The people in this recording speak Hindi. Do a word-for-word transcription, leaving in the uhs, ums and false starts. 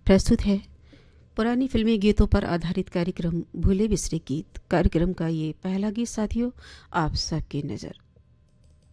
प्रस्तुत है पुरानी फिल्मी गीतों पर आधारित कार्यक्रम भूले बिसरे गीत। कार्यक्रम का ये पहला गीत साथियों आप सबकी नज़र।